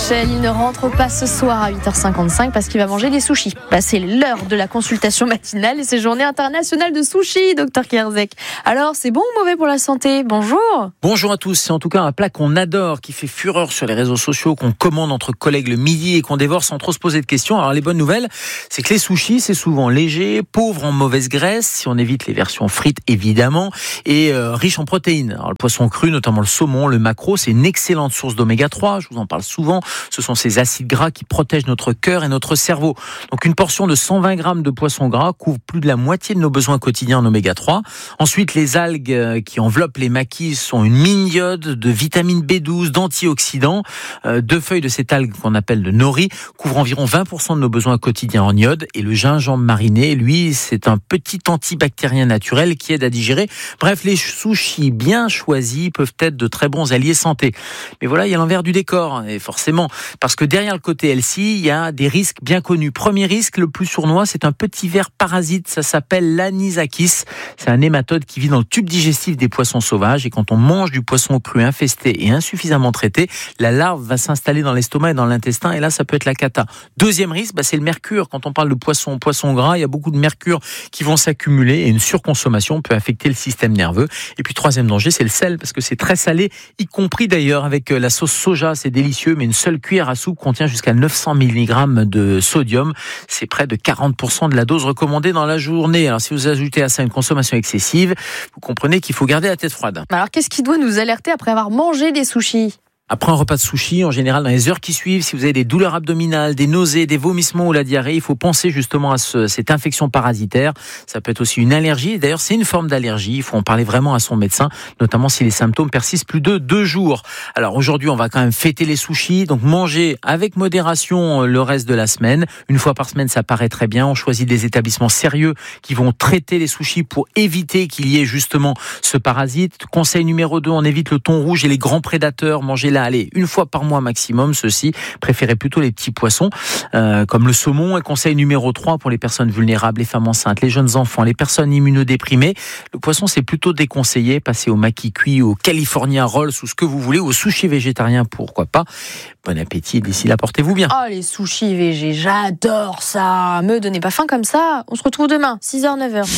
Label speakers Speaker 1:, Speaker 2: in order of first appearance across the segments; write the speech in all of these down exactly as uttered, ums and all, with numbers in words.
Speaker 1: Michel, il ne rentre pas ce soir à huit heures cinquante-cinq parce qu'il va manger des sushis. Bah, c'est l'heure de la consultation matinale et c'est journée internationale de sushi, docteur Kierzek. Alors, c'est bon ou mauvais pour la santé? Bonjour.
Speaker 2: Bonjour à tous. C'est en tout cas un plat qu'on adore, qui fait fureur sur les réseaux sociaux, qu'on commande entre collègues le midi et qu'on dévore sans trop se poser de questions. Alors, les bonnes nouvelles, c'est que les sushis, c'est souvent léger, pauvre en mauvaise graisse, si on évite les versions frites évidemment, et euh, riche en protéines. Alors, le poisson cru, notamment le saumon, le maquereau, c'est une excellente source d'oméga trois. Je vous en parle souvent. Ce sont ces acides gras qui protègent notre cœur et notre cerveau. Donc, une portion de cent vingt grammes de poisson gras couvre plus de la moitié de nos besoins quotidiens en oméga trois. Ensuite, les algues qui enveloppent les maquis sont une mine d'iode, de vitamine B douze, d'antioxydants. Euh, deux feuilles de cette algue qu'on appelle le nori couvrent environ vingt pour cent de nos besoins quotidiens en iode. Et le gingembre mariné, lui, c'est un petit antibactérien naturel qui aide à digérer. Bref, les sushis bien choisis peuvent être de très bons alliés santé. Mais voilà, il y a l'envers du décor, et forcément, parce que derrière le côté healthy, il y a des risques bien connus. Premier risque, le plus sournois, c'est un petit ver parasite, ça s'appelle l'anisakis. C'est un nématode qui vit dans le tube digestif des poissons sauvages, et quand on mange du poisson cru infesté et insuffisamment traité, la larve va s'installer dans l'estomac et dans l'intestin, et là, ça peut être la cata. Deuxième risque, bah, c'est le mercure. Quand on parle de poisson, poisson gras, il y a beaucoup de mercure qui vont s'accumuler, et une surconsommation peut affecter le système nerveux. Et puis, troisième danger, c'est le sel, parce que c'est très salé, y compris d'ailleurs avec la sauce soja, c'est délicieux, mais une seule cuillère à soupe contient jusqu'à neuf cents milligrammes de sodium. C'est près de quarante pour cent de la dose recommandée dans la journée. Alors si vous ajoutez à ça une consommation excessive, vous comprenez qu'il faut garder la tête froide.
Speaker 1: Alors qu'est-ce qui doit nous alerter après avoir mangé des sushis ?
Speaker 2: Après un repas de sushi, en général, dans les heures qui suivent, si vous avez des douleurs abdominales, des nausées, des vomissements ou la diarrhée, il faut penser justement à ce, cette infection parasitaire. Ça peut être aussi une allergie. D'ailleurs, c'est une forme d'allergie. Il faut en parler vraiment à son médecin, notamment si les symptômes persistent plus de deux jours. Alors aujourd'hui, on va quand même fêter les sushis. Donc manger avec modération le reste de la semaine. Une fois par semaine, ça paraît très bien. On choisit des établissements sérieux qui vont traiter les sushis pour éviter qu'il y ait justement ce parasite. Conseil numéro deux, on évite le thon rouge et les grands prédateurs. Manger là, allez, une fois par mois maximum, ceux-ci. Préférez plutôt les petits poissons, euh, comme le saumon. Et conseil numéro trois, pour les personnes vulnérables, les femmes enceintes, les jeunes enfants, les personnes immunodéprimées, le poisson, c'est plutôt déconseillé. Passez au maki cuit, au California Rolls, ou ce que vous voulez, au sushi végétarien, pourquoi pas. Bon appétit, d'ici là, portez-vous bien.
Speaker 1: Oh, les sushis végé, j'adore ça. Me donnez pas faim comme ça. On se retrouve demain, six heures, neuf heures.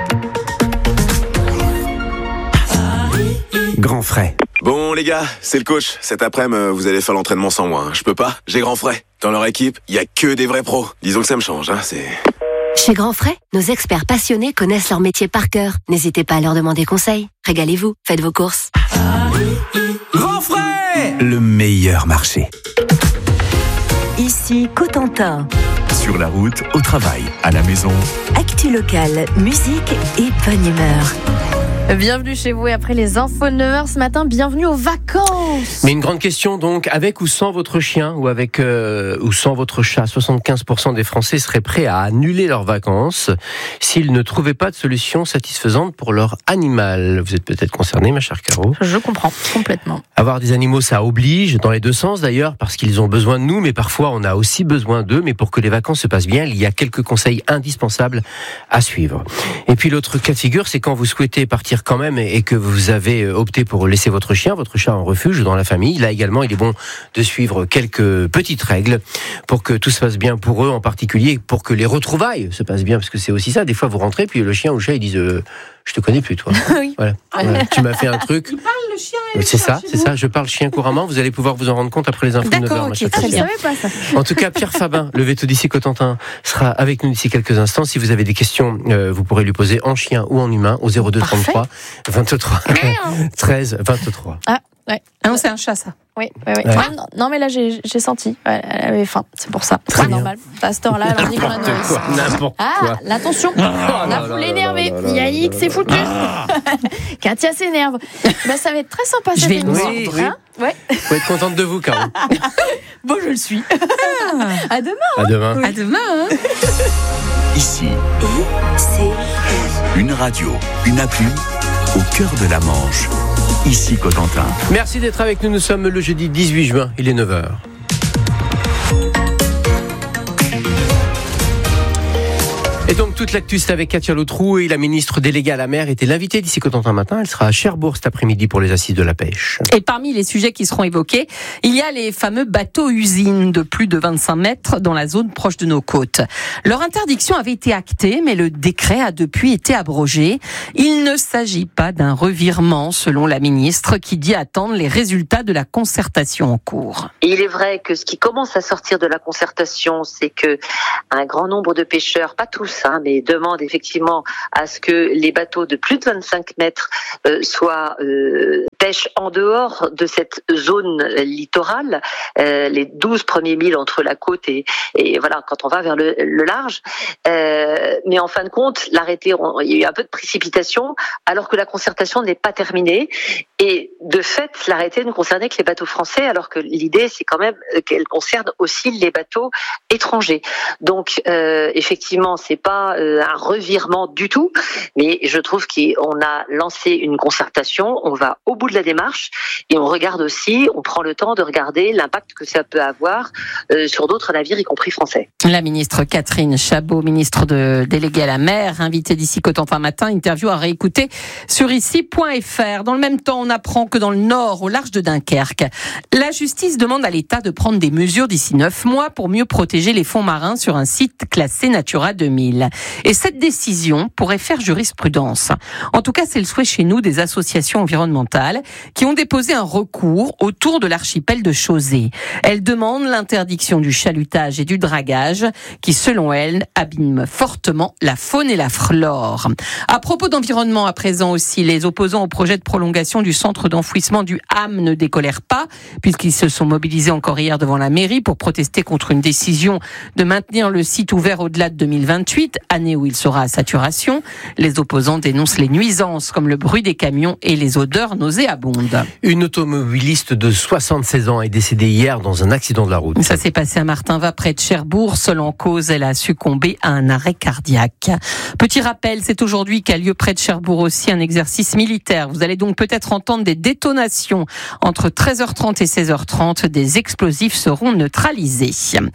Speaker 3: Grand frais.
Speaker 4: Bon les gars, c'est le coach. Cet après-midi, vous allez faire l'entraînement sans moi. Hein. Je peux pas, j'ai Grand Frais. Dans leur équipe, il y a que des vrais pros. Disons que ça me change, hein, c'est...
Speaker 5: Chez Grand Frais, nos experts passionnés connaissent leur métier par cœur. N'hésitez pas à leur demander conseil. Régalez-vous, faites vos courses.
Speaker 3: Grand frais, le meilleur marché.
Speaker 6: Ici Cotentin.
Speaker 3: Sur la route, au travail, à la maison.
Speaker 6: Actu locale, musique et bonne humeur.
Speaker 1: Bienvenue chez vous et après les infos de neuf heures ce matin, bienvenue aux vacances.
Speaker 7: Mais une grande question donc, avec ou sans votre chien ou avec euh, ou sans votre chat, soixante-quinze pour cent des Français seraient prêts à annuler leurs vacances s'ils ne trouvaient pas de solution satisfaisante pour leur animal. Vous êtes peut-être concerné, ma chère Caro.
Speaker 1: Je comprends complètement.
Speaker 7: Avoir des animaux, ça oblige, dans les deux sens d'ailleurs, parce qu'ils ont besoin de nous, mais parfois on a aussi besoin d'eux. Mais pour que les vacances se passent bien, il y a quelques conseils indispensables à suivre. Et puis l'autre cas de figure, c'est quand vous souhaitez partir quand même et que vous avez opté pour laisser votre chien, votre chat en refuge dans la famille. Là également, il est bon de suivre quelques petites règles pour que tout se passe bien pour eux, en particulier pour que les retrouvailles se passent bien, parce que c'est aussi ça. Des fois, vous rentrez, puis le chien ou le chat, ils disent euh, je te connais plus, toi.
Speaker 1: Oui.
Speaker 7: Voilà. Voilà. Tu m'as fait un truc.
Speaker 8: Il parle le chien et le
Speaker 7: C'est
Speaker 8: chat
Speaker 7: ça,
Speaker 8: chez
Speaker 7: c'est
Speaker 8: vous.
Speaker 7: ça. Je parle chien couramment. Vous allez pouvoir vous en rendre compte après les infos de neuf heures.
Speaker 1: D'accord, ok, très bien. Je savais pas ça.
Speaker 7: En tout cas, Pierre Fabin, le veto d'ici Cotentin, sera avec nous d'ici quelques instants. Si vous avez des questions, euh, vous pourrez lui poser en chien ou en humain au zéro deux trente-trois vingt-trois treize vingt-trois.
Speaker 1: Ah, ouais.
Speaker 8: Ah non, c'est un chat, ça.
Speaker 1: Oui, oui, oui.
Speaker 7: Ouais.
Speaker 1: Ah, non, non, mais là, j'ai, j'ai senti. Ouais, elle avait faim, c'est pour ça.
Speaker 7: Très
Speaker 1: C'est
Speaker 7: bien.
Speaker 1: normal. À cette heure-là, elle a dit qu'on la nourrice.
Speaker 7: Quoi, n'importe
Speaker 1: Ah,
Speaker 7: quoi.
Speaker 1: l'attention.
Speaker 7: là
Speaker 1: Là,
Speaker 7: là
Speaker 1: vous
Speaker 7: là
Speaker 1: l'énervez.
Speaker 7: là là là
Speaker 1: Yannick, c'est foutu. Katia s'énerve. Bah, ça va être très sympa cette
Speaker 8: vais
Speaker 1: émission.
Speaker 7: Oui, oui.
Speaker 1: Hein ouais.
Speaker 7: Faut être contente de vous, Caro.
Speaker 1: Bon, je le suis. À demain.
Speaker 7: À demain.
Speaker 8: À demain, hein.
Speaker 3: Ici,
Speaker 6: C'est
Speaker 3: une radio, une appli, au cœur de la Manche. Ici Cotentin.
Speaker 7: Merci d'être avec nous. Nous sommes le jeudi dix-huit juin. Il est neuf heures. Et donc toute l'actu c'est avec Katia Lautrou et la ministre déléguée à la mer était l'invitée d'ici Cotentin matin. Elle sera à Cherbourg cet après-midi pour les assises de la pêche.
Speaker 8: Et parmi les sujets qui seront évoqués, il y a les fameux bateaux-usines de plus de vingt-cinq mètres dans la zone proche de nos côtes. Leur interdiction avait été actée, mais le décret a depuis été abrogé. Il ne s'agit pas d'un revirement, selon la ministre, qui dit attendre les résultats de la concertation en cours.
Speaker 9: Et il est vrai que ce qui commence à sortir de la concertation, c'est que un grand nombre de pêcheurs, pas tous, hein, mais demandent effectivement à ce que les bateaux de plus de vingt-cinq mètres euh, soient euh, pêchent en dehors de cette zone littorale, euh, les douze premiers milles entre la côte et, et voilà, quand on va vers le, le large. Euh, mais en fin de compte, l'arrêté, on, il y a eu un peu de précipitation, alors que la concertation n'est pas terminée. Et de fait, l'arrêté ne concernait que les bateaux français, alors que l'idée, c'est quand même qu'elle concerne aussi les bateaux étrangers. Donc, euh, effectivement, c'est pas euh, un revirement du tout, mais je trouve qu'on a lancé une concertation, on va au bout de la démarche et on regarde aussi, on prend le temps de regarder l'impact que ça peut avoir euh, sur d'autres navires, y compris français.
Speaker 8: La ministre Catherine Chabot, ministre de, déléguée à la mer, invitée d'ici Cotentin matin, interview à réécouter sur ici point f r. Dans le même temps, on apprend que dans le nord, au large de Dunkerque, la justice demande à l'État de prendre des mesures d'ici neuf mois pour mieux protéger les fonds marins sur un site classé Natura deux mille. Et cette décision pourrait faire jurisprudence. En tout cas, c'est le souhait chez nous des associations environnementales qui ont déposé un recours autour de l'archipel de Chausey. Elles demandent l'interdiction du chalutage et du dragage qui, selon elles, abîment fortement la faune et la flore. À propos d'environnement à présent aussi, les opposants au projet de prolongation du centre d'enfouissement du Ham ne décolèrent pas puisqu'ils se sont mobilisés encore hier devant la mairie pour protester contre une décision de maintenir le site ouvert au-delà de deux mille vingt-huit, année où il sera à saturation. Les opposants dénoncent les nuisances comme le bruit des camions et les odeurs nauséabondes.
Speaker 7: Une automobiliste de soixante-seize ans est décédée hier dans un accident de la route.
Speaker 8: Ça s'est passé à Martinvat près de Cherbourg. Seule en cause, elle a succombé à un arrêt cardiaque. Petit rappel, c'est aujourd'hui qu'a lieu près de Cherbourg aussi un exercice militaire. Vous allez donc peut-être entendre des détonations. Entre treize heures trente et seize heures trente, des explosifs seront neutralisés.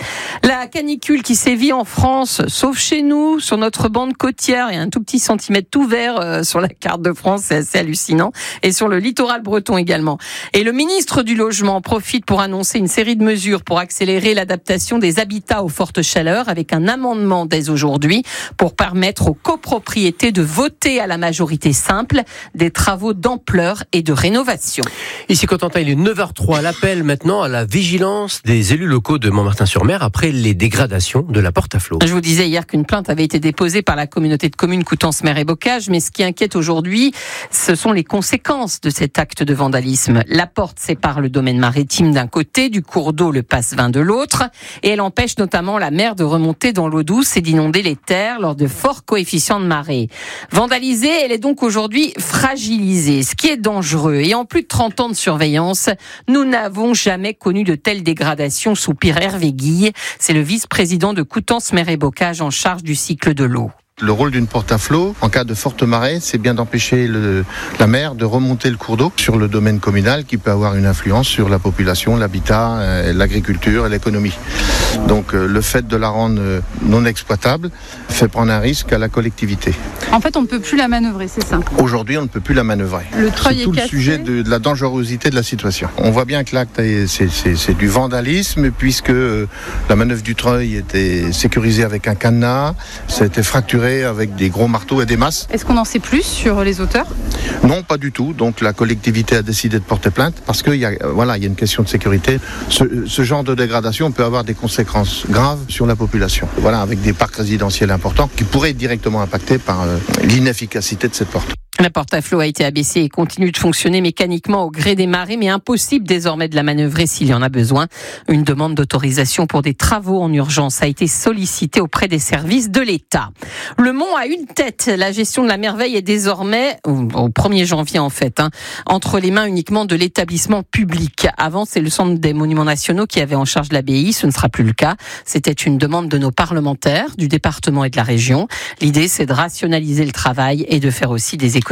Speaker 8: La canicule qui sévit en France, sauf chez nous, sur notre bande côtière, il y a un tout petit centimètre tout vert euh, sur la carte de France, c'est assez hallucinant. Et sur le littoral breton également. Et le ministre du Logement profite pour annoncer une série de mesures pour accélérer l'adaptation des habitats aux fortes chaleurs avec un amendement dès aujourd'hui pour permettre aux copropriétés de voter à la majorité simple des travaux d'ampleur et de rénovation.
Speaker 7: Ici Cotentin, il est neuf heures trois. L'appel maintenant à la vigilance des élus locaux de Montmartin-sur-Mer après les dégradations de la porte à flot.
Speaker 8: Je vous disais hier qu'une plainte avait été déposée par la communauté de communes Coutances-Mer et Bocage, mais ce qui inquiète aujourd'hui, ce sont les conséquences de cet acte de vandalisme. La porte sépare le domaine maritime d'un côté, du cours d'eau le passe-vin de l'autre, et elle empêche notamment la mer de remonter dans l'eau douce et d'inonder les terres lors de forts coefficients de marée. Vandalisée, elle est donc aujourd'hui fragilisée, ce qui est dangereux. Et en plus de trente ans de surveillance, nous n'avons jamais connu de telle dégradation, soupire Hervé Guille. C'est le vice-président de Coutances-Mer et Bocage en charge du cycle de l'eau.
Speaker 10: Le rôle d'une porte à flot, en cas de forte marée, c'est bien d'empêcher le, la mer de remonter le cours d'eau sur le domaine communal qui peut avoir une influence sur la population, l'habitat, euh, l'agriculture et l'économie. Donc euh, le fait de la rendre euh, non exploitable fait prendre un risque à la collectivité.
Speaker 11: En fait, on ne peut plus la manœuvrer, c'est ça?
Speaker 10: Aujourd'hui, on ne peut plus la manœuvrer.
Speaker 11: Le treuil
Speaker 10: c'est tout
Speaker 11: est cassé.
Speaker 10: Le sujet de, de la dangerosité de la situation. On voit bien que l'acte, est, c'est, c'est, c'est du vandalisme puisque euh, la manœuvre du treuil était sécurisée avec un cadenas, ça a été fracturé avec des gros marteaux et des masses.
Speaker 11: Est-ce qu'on en sait plus sur les auteurs?
Speaker 10: Non, pas du tout. Donc la collectivité a décidé de porter plainte parce qu'il y a, voilà, il y a une question de sécurité. Ce, ce genre de dégradation peut avoir des conséquences graves sur la population. Voilà, avec des parcs résidentiels importants qui pourraient être directement impactés par euh, l'inefficacité de cette porte.
Speaker 8: La porte à flot a été abaissée et continue de fonctionner mécaniquement au gré des marées, mais impossible désormais de la manœuvrer s'il y en a besoin. Une demande d'autorisation pour des travaux en urgence a été sollicitée auprès des services de l'État. Le Mont a une tête. La gestion de la merveille est désormais, au premier janvier en fait, hein, entre les mains uniquement de l'établissement public. Avant, c'est le Centre des Monuments Nationaux qui avait en charge l'abbaye. Ce ne sera plus le cas. C'était une demande de nos parlementaires, du département et de la région. L'idée, c'est de rationaliser le travail et de faire aussi des économies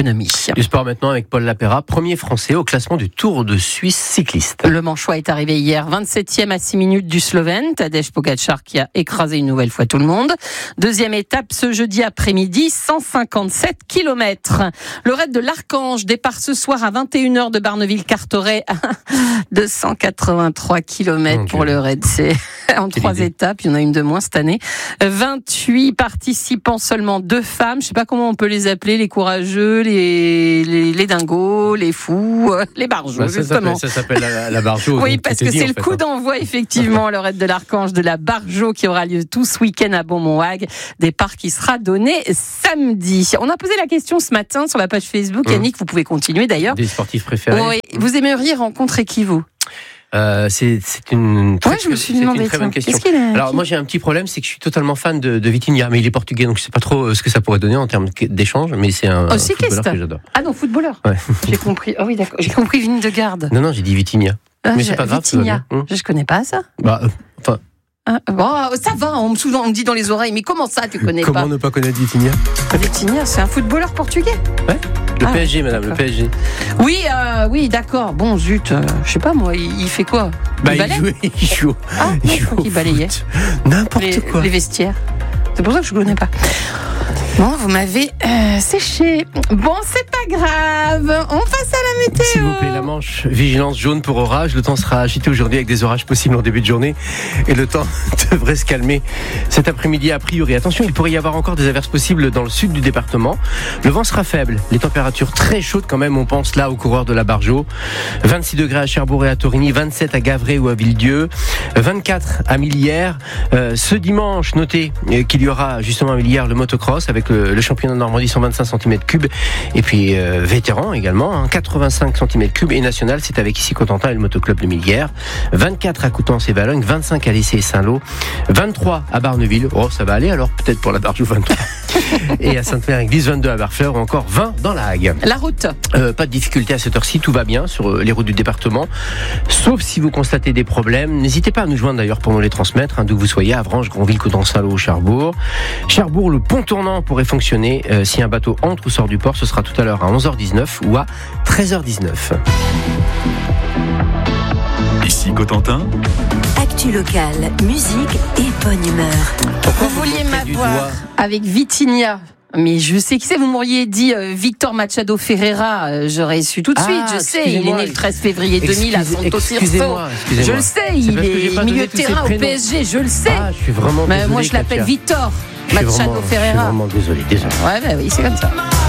Speaker 8: économie.
Speaker 7: Du sport maintenant avec Paul Lapéra, premier français au classement du Tour de Suisse cycliste.
Speaker 8: Le Manchois est arrivé hier, vingt-septième à six minutes du Slovène, Tadej Pogačar, qui a écrasé une nouvelle fois tout le monde. Deuxième étape ce jeudi après-midi, cent cinquante-sept kilomètres. Le raid de l'Archange départ ce soir à vingt et une heures de Barneville-Carteret, deux cent quatre-vingt-trois kilomètres pour le raid. C'est en trois étapes, il y en a une de moins cette année. vingt-huit participants, seulement deux femmes. Je ne sais pas comment on peut les appeler, les courageux, les, les, les dingos, les fous, les barjots,
Speaker 7: bah, ça
Speaker 8: justement.
Speaker 7: Ça s'appelle la, la barjo.
Speaker 8: Oui, parce que c'est le coup d'envoi, effectivement, le raid de l'Archange de la Barjo qui aura lieu tout ce week-end à Beaumont-Hague. Départ qui sera donné samedi. On a posé la question ce matin sur la page Facebook. Mmh. Yannick, vous pouvez continuer d'ailleurs.
Speaker 7: Des sportifs préférés.
Speaker 8: Oui. Vous aimeriez rencontrer qui, vous ?
Speaker 7: Euh, c'est, c'est une très,
Speaker 8: ouais, je me suis demandé,
Speaker 7: une très bonne question.
Speaker 8: Qu'est-ce qu'il est,
Speaker 7: Alors
Speaker 8: qui...
Speaker 7: moi j'ai un petit problème, c'est que je suis totalement fan de, de Vitinha, mais il est portugais, donc je sais pas trop ce que ça pourrait donner en termes d'échange, mais c'est un,
Speaker 8: oh,
Speaker 7: un footballeur que j'adore.
Speaker 8: Ah non, footballeur.
Speaker 7: Ouais.
Speaker 8: J'ai compris. Oh oui, d'accord. J'ai compris Vingegaard.
Speaker 7: Non non, j'ai dit Vitinha.
Speaker 8: Ah,
Speaker 7: mais c'est pas grave.
Speaker 8: Vitinha. Hum. Je connais pas ça.
Speaker 7: Bah, euh, enfin.
Speaker 8: Ah, bon, ça va, on me, souvent, on me dit dans les oreilles, mais comment ça tu connais
Speaker 7: comment
Speaker 8: pas
Speaker 7: Comment ne pas connaître Vitinha?
Speaker 8: Vitinha, c'est un footballeur portugais.
Speaker 7: Ouais. Le
Speaker 8: ah,
Speaker 7: P S G, madame,
Speaker 8: d'accord.
Speaker 7: le P S G.
Speaker 8: Oui, euh, oui, d'accord. Bon, zut, euh, je sais pas moi, il, il fait quoi?
Speaker 7: Bah,
Speaker 8: il,
Speaker 7: il joue, il joue.
Speaker 8: Ah,
Speaker 7: il
Speaker 8: joue il balayait.
Speaker 7: N'importe
Speaker 8: les,
Speaker 7: quoi.
Speaker 8: Les vestiaires. C'est pour ça que je ne connais pas. Bon, vous m'avez euh, séché. Bon, c'est pas grave. On passe à la météo.
Speaker 7: S'il vous plaît, la Manche. Vigilance jaune pour orage. Le temps sera agité aujourd'hui avec des orages possibles en début de journée. Et le temps devrait se calmer cet après-midi a priori. Attention, il pourrait y avoir encore des averses possibles dans le sud du département. Le vent sera faible. Les températures très chaudes quand même. On pense là aux coureurs de la Barjo. vingt-six degrés à Cherbourg et à Torigny. vingt-sept à Gavray ou à Villedieu. vingt-quatre à Millières. Euh, ce dimanche, notez qu'il y aura justement à Millières le motocross avec le, le championnat de Normandie cent vingt-cinq centimètres cubes et puis euh, vétéran également hein, quatre-vingt-cinq centimètres cubes et national c'est avec ici Cotentin et le motoclub de Millières. vingt-quatre à Coutances et Valognes, vingt-cinq à Lessay et Saint-Lô, vingt-trois à Barneville, oh ça va aller alors peut-être pour la Barjou vingt-trois et à Sainte-Mère-Église vingt-deux à Barfleur ou encore vingt dans la Hague.
Speaker 8: La route
Speaker 7: euh, pas de difficulté à cette heure-ci, tout va bien sur les routes du département sauf si vous constatez des problèmes, n'hésitez pas à nous joindre d'ailleurs pour nous les transmettre hein, d'où vous soyez, Avranches, Granville, Coutances, Saint-Lô ou Cherbourg. Cherbourg, le pont tournant pourrait fonctionner euh, si un bateau entre ou sort du port, ce sera tout à l'heure à onze heures dix-neuf ou à treize heures dix-neuf.
Speaker 3: Ici Cotentin.
Speaker 6: Actu locale, musique et bonne humeur.
Speaker 8: Vous vouliez m'avoir avec Vitinha. Mais je sais qui c'est, vous m'auriez dit euh, Victor Machado Ferreira, euh, j'aurais su tout de suite, ah, je sais, il est né le treize février deux mille à Santo Tirso. Je le sais, il est milieu de terrain au P S G, je le sais.
Speaker 7: Ah, je suis vraiment
Speaker 8: Mais
Speaker 7: désolé,
Speaker 8: moi je l'appelle
Speaker 7: Katia.
Speaker 8: Victor
Speaker 7: je
Speaker 8: Machado
Speaker 7: vraiment,
Speaker 8: Ferreira.
Speaker 7: Je suis vraiment désolé, désolé.
Speaker 8: Ouais, bah oui, c'est comme ça.